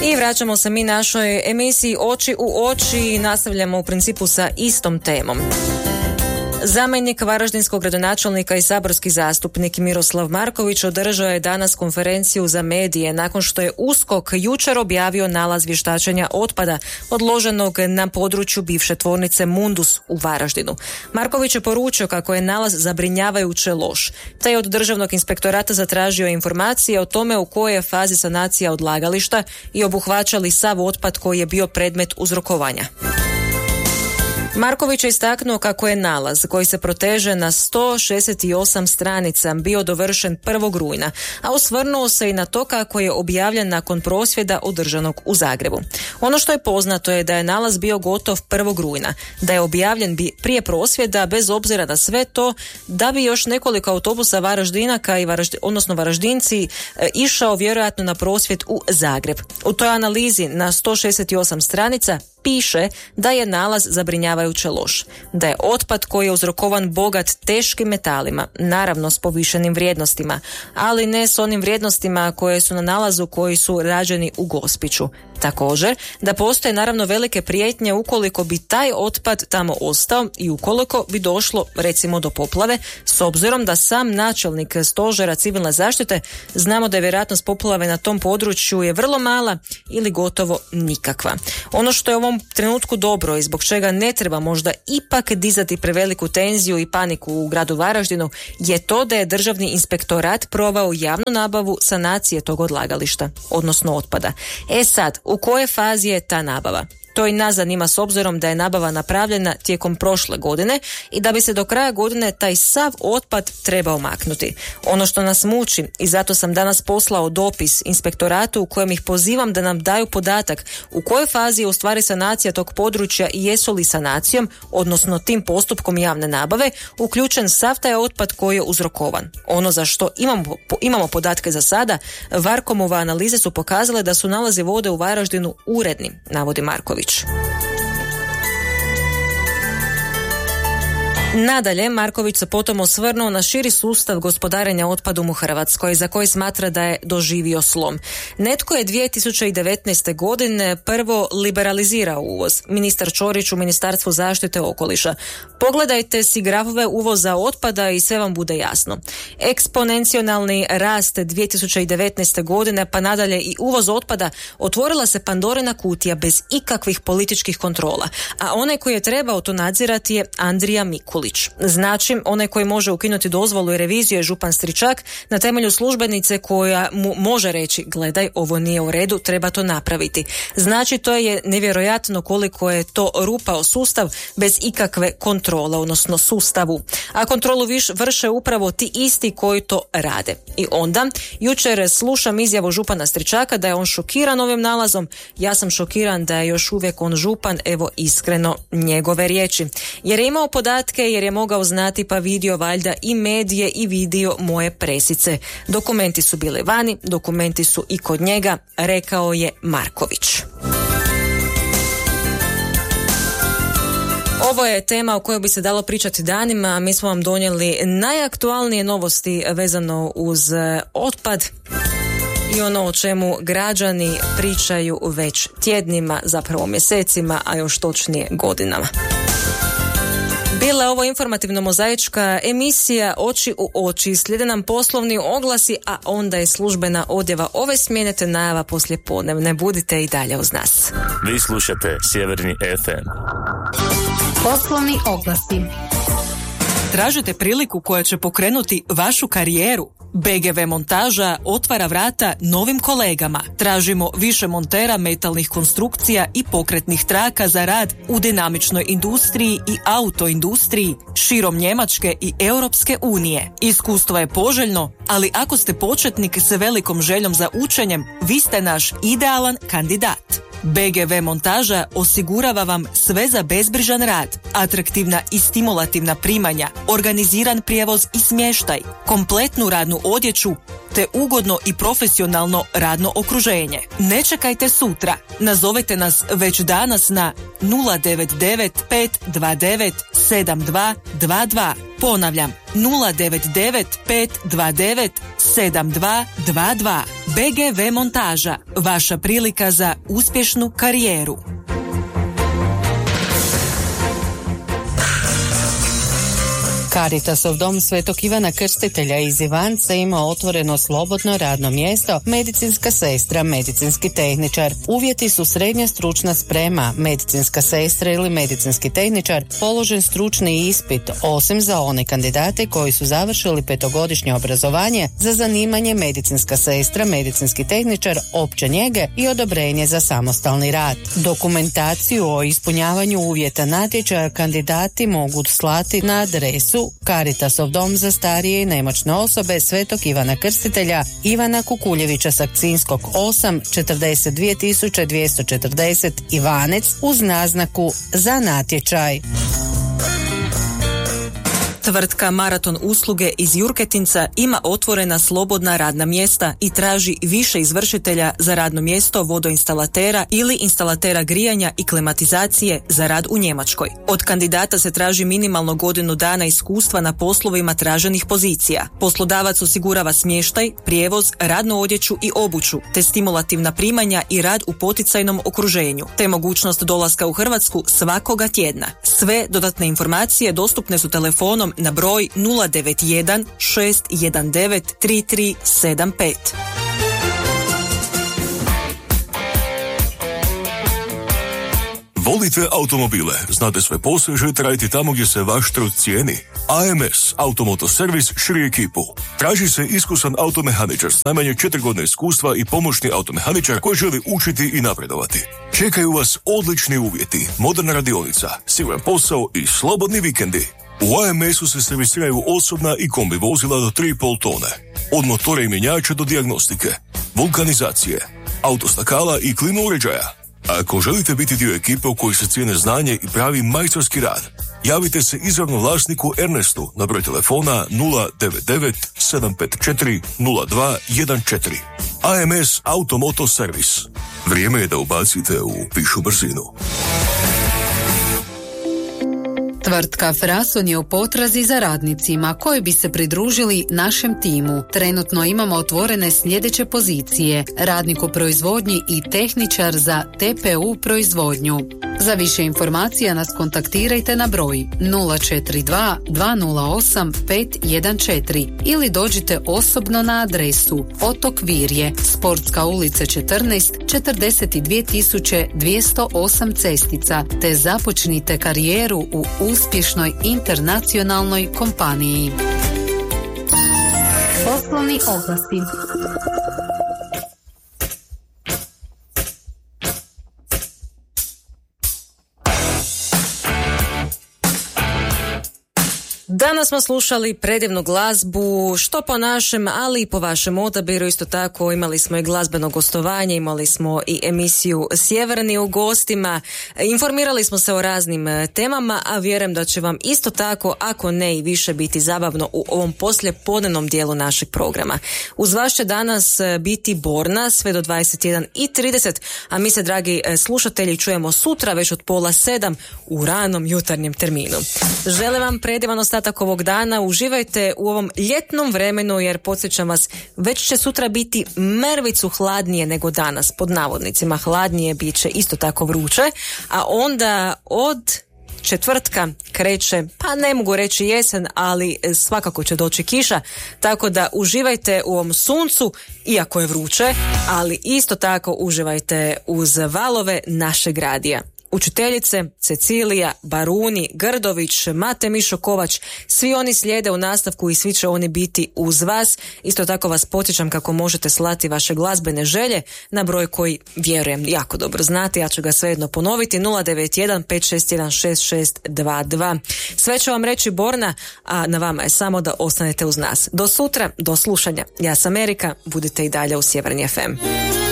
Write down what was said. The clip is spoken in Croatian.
I vraćamo se mi našoj emisiji Oči u oči i nastavljamo u principu sa istom temom. Zamjenik varaždinskog gradonačelnika i saborski zastupnik Miroslav Marković održao je danas konferenciju za medije nakon što je USKOK jučer objavio nalaz vještačenja otpada odloženog na području bivše tvornice Mundus u Varaždinu. Marković je poručio kako je nalaz zabrinjavajuće loš, te je od Državnog inspektorata zatražio informacije o tome u kojoj je fazi sanacija odlagališta i obuhvaća li sav otpad koji je bio predmet uzrokovanja. Marković je istaknuo kako je nalaz koji se proteže na 168 stranica bio dovršen 1. rujna, a osvrnuo se i na to kako je objavljen nakon prosvjeda održanog u Zagrebu. Ono što je poznato je da je nalaz bio gotov 1. rujna, da je objavljen prije prosvjeda bez obzira na sve to, da bi još nekoliko autobusa Varaždinaka i Varaždinci išao vjerojatno na prosvjed u Zagreb. U toj analizi na 168 stranica piše da je nalaz zabrinjavajuće loš, da je otpad koji je uzrokovan bogat teškim metalima, naravno s povišenim vrijednostima, ali ne s onim vrijednostima koje su na nalazu koji su rađeni u Gospiću. Također, da postoje naravno velike prijetnje ukoliko bi taj otpad tamo ostao i ukoliko bi došlo recimo do poplave, s obzirom da sam načelnik stožera civilne zaštite znamo da je vjerojatnost poplave na tom području je vrlo mala ili gotovo nikakva. Ono što je u ovom trenutku dobro i zbog čega ne treba možda ipak dizati preveliku tenziju i paniku u gradu Varaždinu je to da je Državni inspektorat proveo javnu nabavu sanacije tog odlagališta, odnosno otpada. Sad, u kojoj fazi je ta nabava? To i nas zanima s obzirom da je nabava napravljena tijekom prošle godine i da bi se do kraja godine taj sav otpad trebao maknuti. Ono što nas muči, i zato sam danas poslao dopis inspektoratu u kojem ih pozivam da nam daju podatak u kojoj fazi je u stvari sanacija tog područja i jesu li sanacijom, odnosno tim postupkom javne nabave, uključen sav taj otpad koji je uzrokovan. Ono za što imamo podatke za sada, Varkomove analize su pokazale da su nalazi vode u Varaždinu uredni, navodi Marković. Nadalje, Marković se potom osvrnuo na širi sustav gospodarenja otpadom u Hrvatskoj, za koji smatra da je doživio slom. Netko je 2019. godine prvo liberalizirao uvoz. Ministar Ćorić u Ministarstvu zaštite okoliša. Pogledajte si grafove uvoza otpada i sve vam bude jasno. Eksponencionalni rast 2019. godine pa nadalje i uvoz otpada, otvorila se Pandorina kutija bez ikakvih političkih kontrola, a onaj koji je trebao to nadzirati je Andrija Mikulić. Znači, onaj koji može ukinuti dozvolu i reviziju je župan Stričak na temelju službenice koja mu može reći gledaj, ovo nije u redu, treba to napraviti. Znači, to je nevjerojatno koliko je to rupao sustav bez ikakve kontrole, odnosno sustavu. A kontrolu vrše upravo ti isti koji to rade. I onda, jučer slušam izjavu župana Stričaka da je on šokiran ovim nalazom. Ja sam šokiran da je još uvijek on župan, evo iskreno njegove riječi. Jer je imao podatke, jer je mogao znati pa vidio valjda i medije i vidio moje presice. Dokumenti su bili vani, dokumenti su i kod njega, rekao je Marković. Ovo je tema o kojoj bi se dalo pričati danima. Mi smo vam donijeli najaktualnije novosti vezano uz otpad i ono o čemu građani pričaju već tjednima, zapravo mjesecima, a još točnije godinama. Bila je ovo informativno mozaička emisija Oči u oči. Slijede nam poslovni oglasi, a onda je službena odjava ove smjene te najava poslijepodnevne. Budite i dalje uz nas. Vi slušate Sjeverni FM. Poslovni oglasi. Tražite priliku koja će pokrenuti vašu karijeru? BGV Montaža otvara vrata novim kolegama. Tražimo više montera metalnih konstrukcija i pokretnih traka za rad u dinamičnoj industriji i autoindustriji širom Njemačke i Europske unije. Iskustvo je poželjno, ali ako ste početnik s velikom željom za učenjem, vi ste naš idealan kandidat. BGV Montaža osigurava vam sve za bezbrižan rad, atraktivna i stimulativna primanja, organiziran prijevoz i smještaj, kompletnu radnu odjeću te ugodno i profesionalno radno okruženje. Ne čekajte sutra. Nazovite nas već danas na 099 529 7222. Ponavljam, 099 529 7222. BGV Montaža, vaša prilika za uspješnu karijeru. Caritasov dom Svetog Ivana Krstitelja iz Ivanca ima otvoreno slobodno radno mjesto, medicinska sestra, medicinski tehničar. Uvjeti su srednja stručna sprema, medicinska sestra ili medicinski tehničar, položen stručni ispit, osim za one kandidate koji su završili 5-godišnje obrazovanje za zanimanje medicinska sestra, medicinski tehničar, opće njege i odobrenje za samostalni rad. Dokumentaciju o ispunjavanju uvjeta natječaja kandidati mogu slati na adresu Caritasov dom za starije i nemoćne osobe Svetog Ivana Krstitelja, Ivana Kukuljevića Sakcinskog 8, 42240 Ivanec uz naznaku za natječaj. Tvrtka Maraton usluge iz Jurketinca ima otvorena slobodna radna mjesta i traži više izvršitelja za radno mjesto vodoinstalatera ili instalatera grijanja i klimatizacije za rad u Njemačkoj. Od kandidata se traži minimalno godinu dana iskustva na poslovima traženih pozicija. Poslodavac osigurava smještaj, prijevoz, radnu odjeću i obuću, te stimulativna primanja i rad u poticajnom okruženju, te mogućnost dolaska u Hrvatsku svakoga tjedna. Sve dodatne informacije dostupne su telefonom na broj 091 619 3375. Volite automobile, znate sve posve, želite raditi tamo gdje se vaš trud cijeni? AMS Automoto Servis širi ekipu. Traži se iskusan automehaničar s najmanje 4 godine iskustva i pomoćni automehaničar koji želi učiti i napredovati. Čekaju vas odlični uvjeti, moderna radionica, siguran posao i slobodni vikendi. U AMS-u se servisiraju osobna i kombi vozila do 3,5 tone. Od motora i mjenjača do dijagnostike, vulkanizacije, autostakala i klima uređaja. Ako želite biti dio ekipe u kojoj se cijene znanje i pravi majstorski rad, javite se izravno vlasniku Ernestu na broj telefona 099 754 0214. AMS Automoto Servis. Vrijeme je da ubacite u višu brzinu. Tvrtka Frason je u potrazi za radnicima koji bi se pridružili našem timu. Trenutno imamo otvorene sljedeće pozicije: radnik u proizvodnji i tehničar za TPU proizvodnju. Za više informacija nas kontaktirajte na broj 042 208 514 ili dođite osobno na adresu Otok Virje, Sportska ulica 14, 42.208 Cestica, te započnite karijeru u uspješnoj internacionalnoj kompaniji. Poslovni oglasi. Danas smo slušali predivnu glazbu, što po našem, ali i po vašem odabiru. Isto tako imali smo i glazbeno gostovanje, imali smo i emisiju Sjeverni u gostima, informirali smo se o raznim temama, a vjerujem da će vam isto tako, ako ne i više, biti zabavno u ovom poslijepodnevnom dijelu našeg programa. Uz vas će danas biti Borna sve do 21:30, a mi se, dragi slušatelji, čujemo sutra već od 6:30 u ranom jutarnjem terminu. Želim vam predivan ostatak ovog dana, uživajte u ovom ljetnom vremenu, jer podsjećam vas, već će sutra biti mrvicu hladnije nego danas, pod navodnicima hladnije, bit će isto tako vruće, a onda od četvrtka kreće, pa ne mogu reći jesen, ali svakako će doći kiša, tako da uživajte u ovom suncu, iako je vruće, ali isto tako uživajte uz valove našeg radija. Učiteljice Cecilija, Baruni, Grdović, Mate Mišo Kovač, svi oni slijede u nastavku i svi će oni biti uz vas. Isto tako vas podsjećam kako možete slati vaše glazbene želje na broj koji, vjerujem, jako dobro znate, ja ću ga svejedno ponoviti, 091 561 6622. Sve će vam reći Borna, a na vama je samo da ostanete uz nas. Do sutra, do slušanja. Ja sam Erika, budite i dalje u Sjeverni FM.